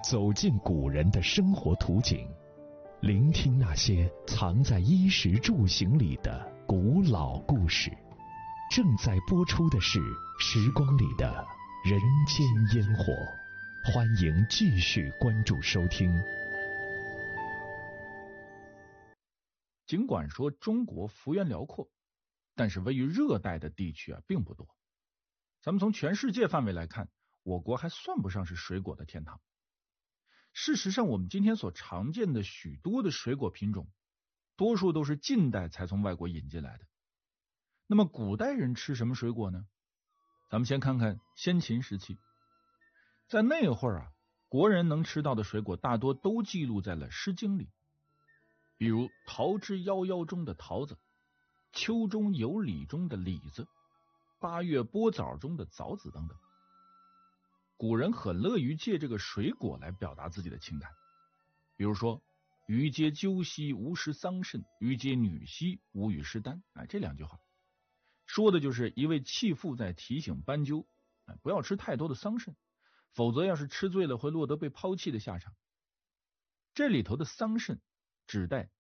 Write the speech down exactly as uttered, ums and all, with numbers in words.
走进古人的生活图景，聆听那些藏在衣食住行里的古老故事。正在播出的是《时光里的人间烟火》，欢迎继续关注收听。 尽管说中国幅员辽阔，但是位于热带的地区啊并不多。咱们从全世界范围来看，我国还算不上是水果的天堂。事实上，我们今天所常见的许多的水果品种，多数都是近代才从外国引进来的。那么古代人吃什么水果呢？咱们先看看先秦时期。在那会儿啊，国人能吃到的水果大多都记录在了《诗经》里，比如桃之夭夭中的桃子，秋中有李中的李子，八月播枣中的枣子等等。古人很乐于借这个水果来表达自己的情感，比如说余皆鸠兮无食桑葚，余皆女兮无与师丹。哎，这两句话说的就是一位弃妇在提醒斑鸠，哎，不要吃太多的桑葚，否则要是吃醉了会落得被抛弃的下场。这里头的桑葚指代